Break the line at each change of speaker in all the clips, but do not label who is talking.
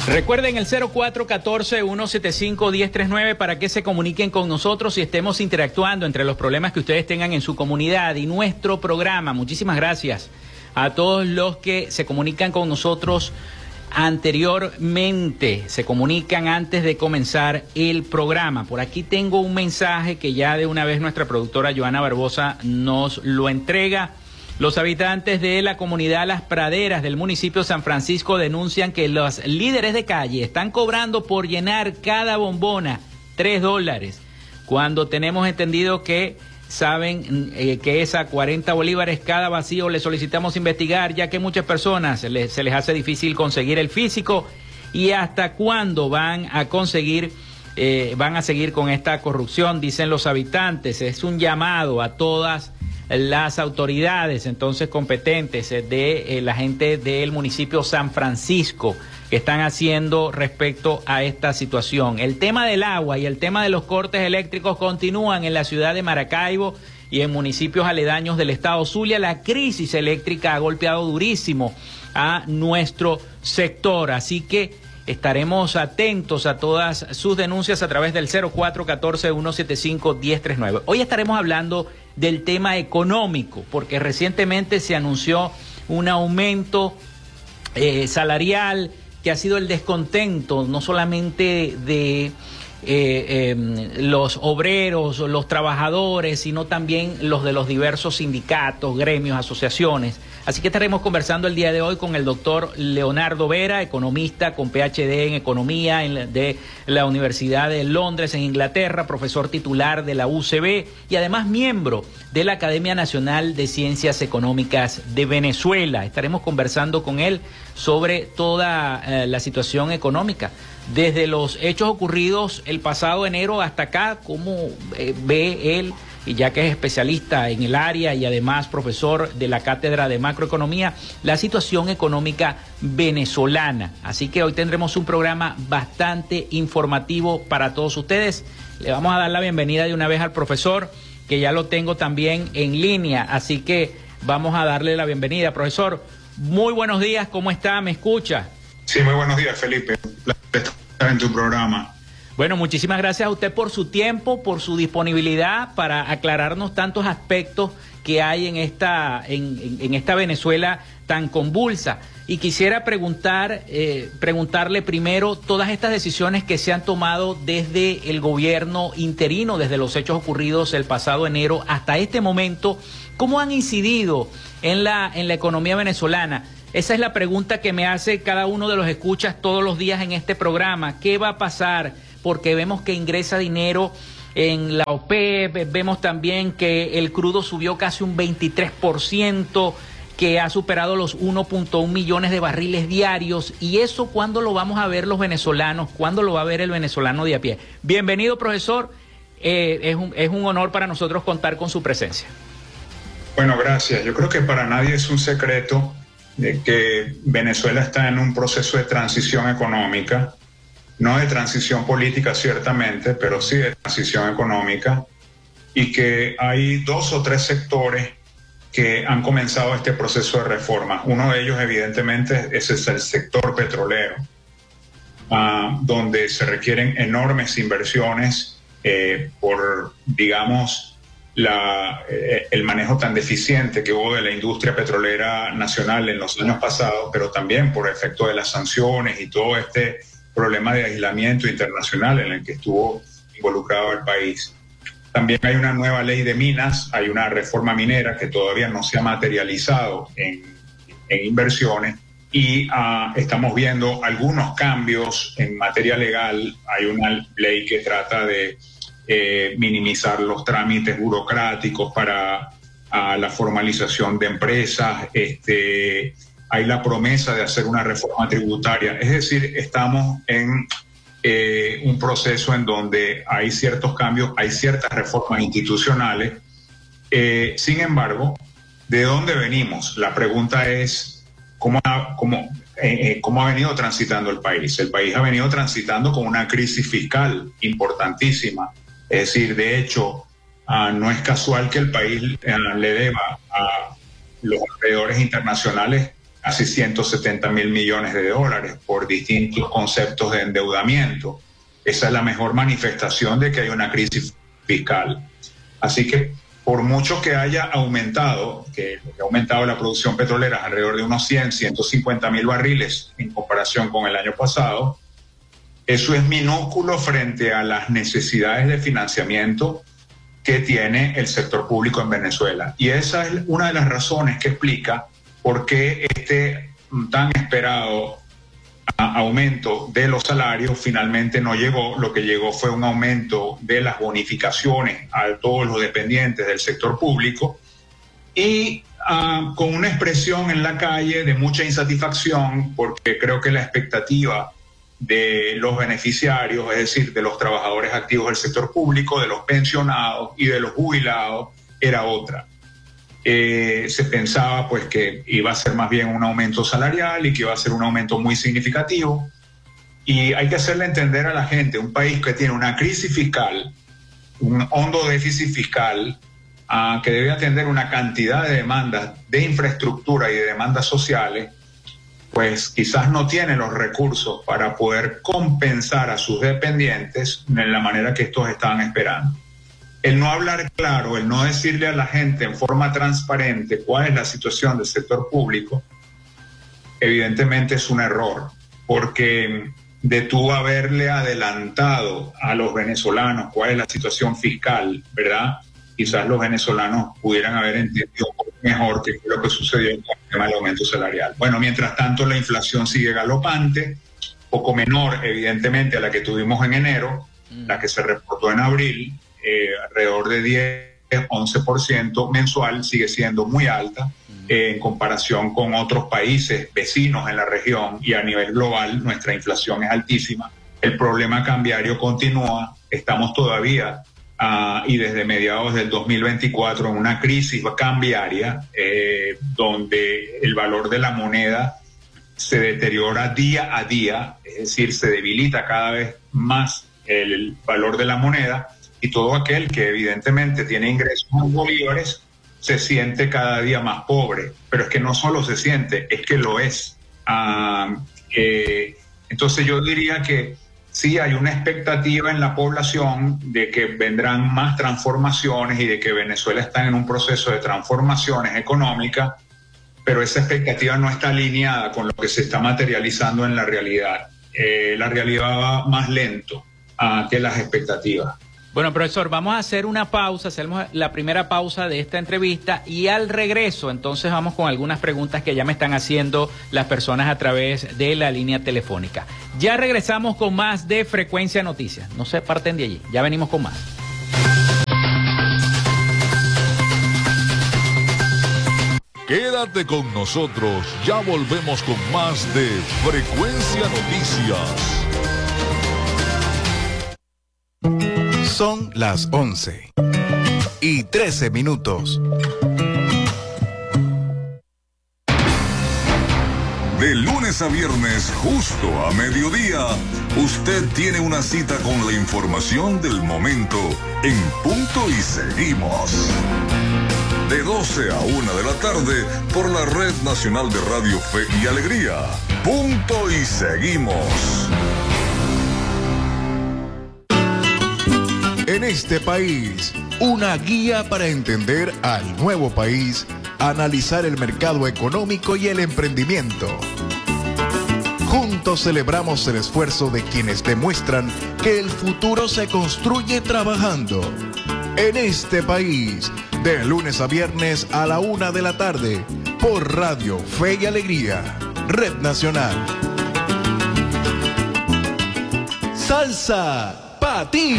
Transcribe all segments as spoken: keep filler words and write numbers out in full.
Recuerden el cero cuatro uno cuatro, uno siete cinco, uno cero tres nueve para que se comuniquen con nosotros y estemos interactuando entre los problemas que ustedes tengan en su comunidad y nuestro programa. Muchísimas gracias a todos los que se comunican con nosotros anteriormente, se comunican antes de comenzar el programa. Por aquí tengo un mensaje que ya de una vez nuestra productora Joana Barbosa nos lo entrega. Los habitantes de la comunidad Las Praderas del municipio San Francisco denuncian que los líderes de calle están cobrando por llenar cada bombona tres dólares, cuando tenemos entendido que saben eh, que es a cuarenta bolívares cada vacío. Les solicitamos investigar, ya que muchas personas se les, se les hace difícil conseguir el físico. ¿Y hasta cuándo van a conseguir, eh, van a seguir con esta corrupción? Dicen los habitantes. Es un llamado a todas las autoridades entonces competentes de eh, la gente del municipio San Francisco que están haciendo respecto a esta situación. El tema del agua y el tema de los cortes eléctricos continúan en la ciudad de Maracaibo y en municipios aledaños del estado Zulia. La crisis eléctrica ha golpeado durísimo a nuestro sector, así que estaremos atentos a todas sus denuncias a través del cero cuatro uno cuatro, uno siete cinco, uno cero tres nueve. Hoy estaremos hablando del tema económico, porque recientemente se anunció un aumento eh, salarial que ha sido el descontento no solamente de eh, eh, los obreros, los trabajadores, sino también los de los diversos sindicatos, gremios, asociaciones. Así que estaremos conversando el día de hoy con el doctor Leonardo Vera, economista con P H D en Economía en la, de la Universidad de Londres en Inglaterra, profesor titular de la U C B y además miembro de la Academia Nacional de Ciencias Económicas de Venezuela. Estaremos conversando con él sobre toda eh, la situación económica, desde los hechos ocurridos el pasado enero hasta acá, cómo eh, ve él, y ya que es especialista en el área y además profesor de la Cátedra de Macroeconomía, la situación económica venezolana. Así que hoy tendremos un programa bastante informativo para todos ustedes. Le vamos a dar la bienvenida de una vez al profesor, que ya lo tengo también en línea, así que vamos a darle la bienvenida. Profesor, muy buenos días, ¿cómo está? ¿Me escucha?
Sí, muy buenos días, Felipe. Un placer estar en tu programa.
Bueno, muchísimas gracias a usted por su tiempo, por su disponibilidad para aclararnos tantos aspectos que hay en esta, en, en, en esta Venezuela tan convulsa. Y quisiera preguntar, eh, preguntarle primero todas estas decisiones que se han tomado desde el gobierno interino, desde los hechos ocurridos el pasado enero hasta este momento, ¿cómo han incidido en la, en la economía venezolana? Esa es la pregunta que me hace cada uno de los escuchas todos los días en este programa. ¿Qué va a pasar? Porque vemos que ingresa dinero en la OPEP, vemos también que el crudo subió casi un veintitrés por ciento, que ha superado los uno punto uno millones de barriles diarios. ¿Y eso cuándo lo vamos a ver los venezolanos? ¿Cuándo lo va a ver el venezolano de a pie? Bienvenido, profesor. Eh, es un, es un honor para nosotros contar con su presencia.
Bueno, gracias. Yo creo que para nadie es un secreto de que Venezuela está en un proceso de transición económica, no de transición política ciertamente, pero sí de transición económica, y que hay dos o tres sectores que han comenzado este proceso de reforma. Uno de ellos, evidentemente, ese es el sector petrolero, uh, donde se requieren enormes inversiones eh, por, digamos, la, eh, el manejo tan deficiente que hubo de la industria petrolera nacional en los años pasados, pero también por efecto de las sanciones y todo este problema de aislamiento internacional en el que estuvo involucrado el país. También hay una nueva ley de minas, hay una reforma minera que todavía no se ha materializado en, en inversiones y uh, estamos viendo algunos cambios en materia legal. Hay una ley que trata de eh, minimizar los trámites burocráticos para uh, la formalización de empresas. Este, hay la promesa de hacer una reforma tributaria. Es decir, estamos en Eh, un proceso en donde hay ciertos cambios, hay ciertas reformas institucionales. Eh, sin embargo, ¿de dónde venimos? La pregunta es ¿cómo ha, cómo, eh, cómo ha venido transitando el país? El país ha venido transitando con una crisis fiscal importantísima. Es decir, de hecho, uh, no es casual que el país uh, le deba a los acreedores internacionales casi ciento setenta mil millones de dólares por distintos conceptos de endeudamiento. Esa es la mejor manifestación de que hay una crisis fiscal. Así que por mucho que haya aumentado, que ha aumentado la producción petrolera alrededor de unos cien, ciento cincuenta mil barriles en comparación con el año pasado, eso es minúsculo frente a las necesidades de financiamiento que tiene el sector público en Venezuela. Y esa es una de las razones que explica por qué este tan esperado aumento de los salarios finalmente no llegó. Lo que llegó fue un aumento de las bonificaciones a todos los dependientes del sector público y uh, con una expresión en la calle de mucha insatisfacción, porque creo que la expectativa de los beneficiarios, es decir, de los trabajadores activos del sector público, de los pensionados y de los jubilados, era otra. Eh, se pensaba pues que iba a ser más bien un aumento salarial y que iba a ser un aumento muy significativo, y hay que hacerle entender a la gente, un país que tiene una crisis fiscal, un hondo déficit fiscal, uh, que debe atender una cantidad de demandas de infraestructura y de demandas sociales, pues quizás no tiene los recursos para poder compensar a sus dependientes de la manera que estos estaban esperando. El no hablar claro, el no decirle a la gente en forma transparente cuál es la situación del sector público, evidentemente es un error, porque de tú haberle adelantado a los venezolanos cuál es la situación fiscal, ¿verdad? Quizás los venezolanos pudieran haber entendido mejor qué fue lo que sucedió con el tema del aumento salarial. Bueno, mientras tanto la inflación sigue galopante, poco menor evidentemente a la que tuvimos en enero, mm. la que se reportó en abril, eh, alrededor de diez, once por ciento mensual, sigue siendo muy alta mm. eh, en comparación con otros países vecinos en la región, y a nivel global nuestra inflación es altísima. El problema cambiario continúa, estamos todavía Uh, y desde mediados del dos mil veinticuatro en una crisis cambiaria eh, donde el valor de la moneda se deteriora día a día, es decir, se debilita cada vez más el, el valor de la moneda, y todo aquel que evidentemente tiene ingresos en bolívares se siente cada día más pobre. Pero es que no solo se siente, es que lo es. Uh, eh, entonces yo diría que sí hay una expectativa en la población de que vendrán más transformaciones y de que Venezuela está en un proceso de transformaciones económicas, pero esa expectativa no está alineada con lo que se está materializando en la realidad. Eh, la realidad va más lento uh, que las expectativas.
Bueno, profesor, vamos a hacer una pausa, hacemos la primera pausa de esta entrevista, y al regreso entonces vamos con algunas preguntas que ya me están haciendo las personas a través de la línea telefónica. Ya regresamos con más de Frecuencia Noticias. No se parten de allí, ya venimos con más.
Quédate con nosotros, ya volvemos con más de Frecuencia Noticias.
Son las once y trece minutos.
De lunes a viernes, justo a mediodía, usted tiene una cita con la información del momento en Punto y Seguimos. De doce a una de la tarde por la Red Nacional de Radio Fe y Alegría. Punto y Seguimos.
En este país, una guía para entender al nuevo país, analizar el mercado económico y el emprendimiento. Juntos celebramos el esfuerzo de quienes demuestran que el futuro se construye trabajando. En este país, de lunes a viernes a la una de la tarde, por Radio Fe y Alegría, Red Nacional. Salsa pa' ti.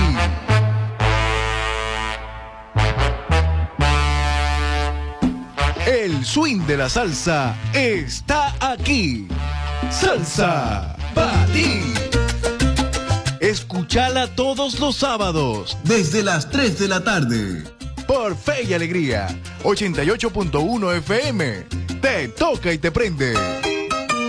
El swing de la salsa está aquí. Salsa pa' ti. Escúchala todos los sábados desde las tres de la tarde por Fe y Alegría ochenta y ocho punto uno F M. Te toca y te prende.